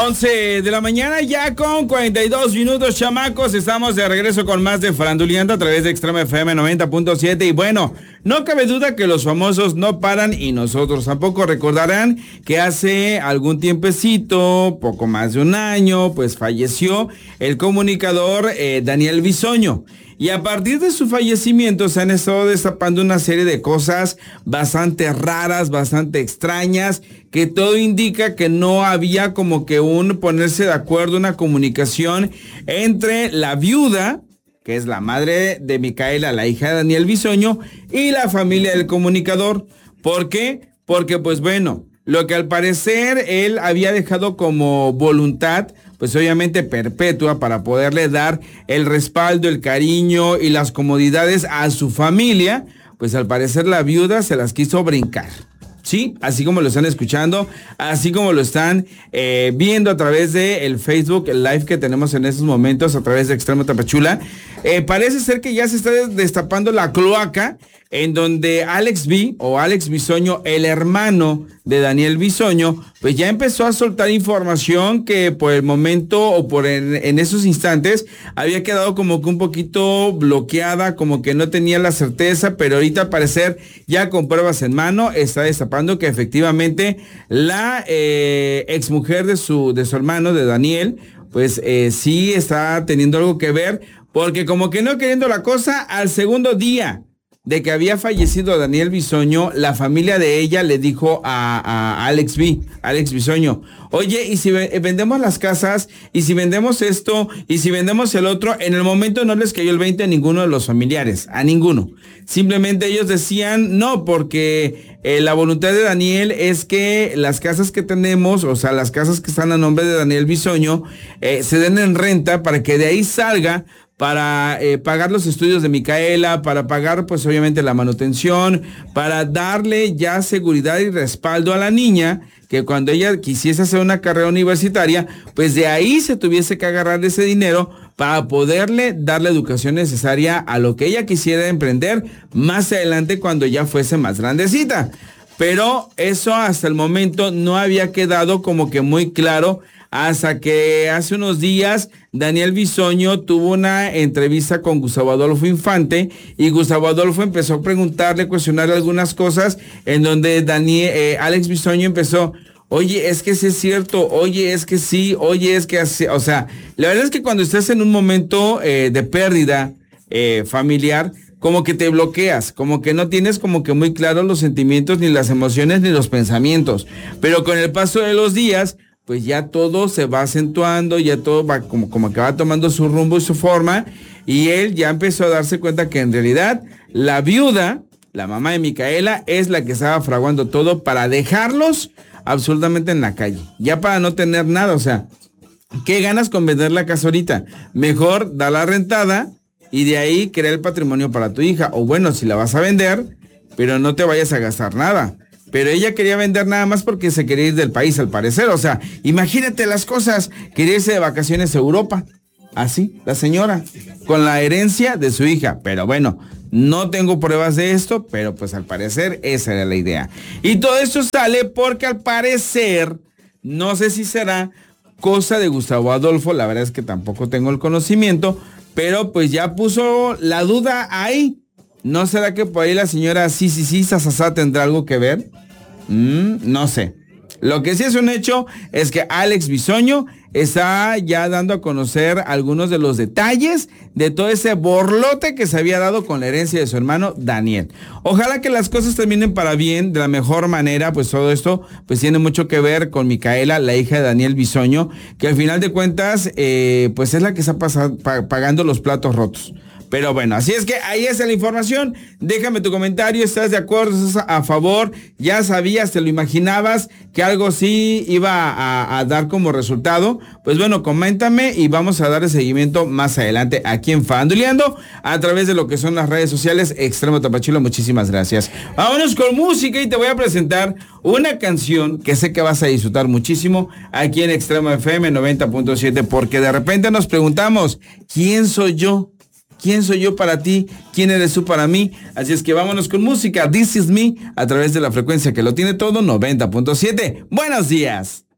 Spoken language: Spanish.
11 de la mañana, ya con 42 minutos, chamacos. Estamos de regreso con más de Faranduleando a través de Extrema FM 90.7. Y bueno, no cabe duda que los famosos no paran y nosotros tampoco. Recordarán que hace algún tiempecito, poco más de un año, pues falleció el comunicador Daniel Bisoño. Y a partir de su fallecimiento se han estado destapando una serie de cosas bastante raras, bastante extrañas, que todo indica que no había como que un ponerse de acuerdo, una comunicación entre la viuda, que es la madre de Micaela, la hija de Daniel Bisoño, y la familia del comunicador. ¿Por qué? Porque pues bueno, lo que al parecer él había dejado como voluntad, pues obviamente perpetua, para poderle dar el respaldo, el cariño y las comodidades a su familia, pues al parecer la viuda se las quiso brincar. Sí, así como lo están escuchando, así como lo están viendo a través de el Facebook, el live que tenemos en estos momentos a través de Extremo Tapachula. Parece ser que ya se está destapando la cloaca en donde Alex Bisoño, el hermano de Daniel Bisoño, pues ya empezó a soltar información que por el momento o en esos instantes había quedado como que un poquito bloqueada, como que no tenía la certeza, pero ahorita al parecer ya con pruebas en mano está destapando que efectivamente la exmujer de su hermano, de Daniel, pues sí está teniendo algo que ver, porque como que no queriendo la cosa, al segundo día de que había fallecido Daniel Bisoño, la familia de ella le dijo a Alex Bisoño, oye, y si vendemos las casas, y si vendemos esto, y si vendemos el otro. En el momento no les cayó el 20 a ninguno de los familiares, a ninguno. Simplemente ellos decían no, porque la voluntad de Daniel es que las casas que tenemos, o sea, las casas que están a nombre de Daniel Bisoño, se den en renta para que de ahí salga para pagar los estudios de Micaela, para pagar pues obviamente la manutención, para darle ya seguridad y respaldo a la niña, que cuando ella quisiese hacer una carrera universitaria, pues de ahí se tuviese que agarrar ese dinero para poderle dar la educación necesaria a lo que ella quisiera emprender más adelante cuando ya fuese más grandecita. Pero eso hasta el momento no había quedado como que muy claro, hasta que hace unos días Daniel Bisoño tuvo una entrevista con Gustavo Adolfo Infante y Gustavo Adolfo empezó a preguntarle, cuestionarle algunas cosas, en donde Alex Bisoño empezó, oye, es que sí es cierto, oye, es que sí, oye, es que así. O sea, la verdad es que cuando estás en un momento de pérdida familiar, como que te bloqueas, como que no tienes como que muy claros los sentimientos, ni las emociones, ni los pensamientos. Pero con el paso de los días, pues ya todo se va acentuando, ya todo va como que va tomando su rumbo y su forma, y él ya empezó a darse cuenta que en realidad la viuda, la mamá de Micaela, es la que estaba fraguando todo para dejarlos absolutamente en la calle, ya para no tener nada. O sea, ¿qué ganas con vender la casa ahorita? Mejor da la rentada y de ahí crea el patrimonio para tu hija, o bueno, si la vas a vender, pero no te vayas a gastar nada. Pero ella quería vender nada más porque se quería ir del país, al parecer. O sea, imagínate las cosas. Quería irse de vacaciones a Europa. Así, la señora, con la herencia de su hija. Pero bueno, no tengo pruebas de esto, pero pues al parecer esa era la idea. Y todo esto sale porque al parecer, no sé si será cosa de Gustavo Adolfo, la verdad es que tampoco tengo el conocimiento, pero pues ya puso la duda ahí. ¿No será que por ahí la señora sí, Sasasá tendrá algo que ver? No sé. Lo que sí es un hecho es que Alex Bisoño está ya dando a conocer algunos de los detalles de todo ese borlote que se había dado con la herencia de su hermano Daniel. Ojalá que las cosas terminen para bien, de la mejor manera. Pues todo esto pues tiene mucho que ver con Micaela, la hija de Daniel Bisoño, que al final de cuentas pues es la que está pagando los platos rotos. Pero bueno, así es que ahí está la información. Déjame tu comentario, ¿estás de acuerdo? ¿Estás a favor? ¿Ya sabías, te lo imaginabas que algo sí iba a dar como resultado? Pues bueno, coméntame y vamos a darle seguimiento más adelante aquí en Faranduleando a través de lo que son las redes sociales Extremo Tapachula. Muchísimas gracias. Vámonos con música y te voy a presentar una canción que sé que vas a disfrutar muchísimo aquí en Extremo FM 90.7, porque de repente nos preguntamos, ¿quién soy yo? ¿Quién soy yo para ti? ¿Quién eres tú para mí? Así es que vámonos con música. This is me a través de la frecuencia que lo tiene todo, 90.7. Buenos días.